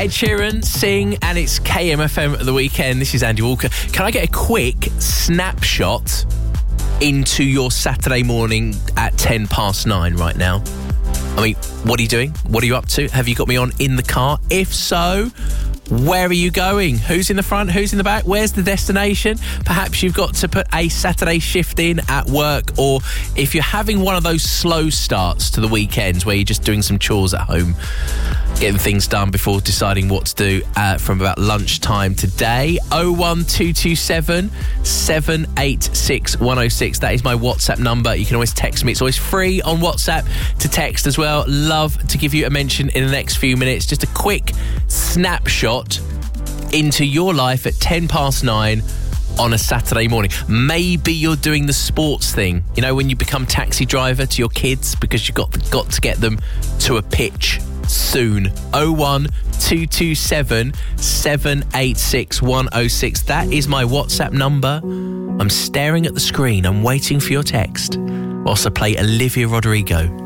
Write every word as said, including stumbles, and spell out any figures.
Ed Sheeran, Sing, and it's K M F M at the weekend. This is Andy Walker. Can I get a quick snapshot into your Saturday morning at ten past nine right now? I mean, what are you doing? What are you up to? Have you got me on in the car? If so, where are you going? Who's in the front? Who's in the back? Where's the destination? Perhaps you've got to put a Saturday shift in at work, or if you're having one of those slow starts to the weekends where you're just doing some chores at home, getting things done before deciding what to do uh, from about lunchtime today. oh one two two seven, seven eight six, one oh six. That is my WhatsApp number. You can always text me. It's always free on WhatsApp to text as well. Love to give you a mention in the next few minutes. Just a quick snapshot into your life at ten past nine on a Saturday morning. Maybe you're doing the sports thing, you know, when you become taxi driver to your kids because you've got, got to get them to a pitch soon. oh one two two seven, seven eight six, one oh six. That is my WhatsApp number. I'm staring at the screen. I'm waiting for your text whilst I play Olivia Rodrigo.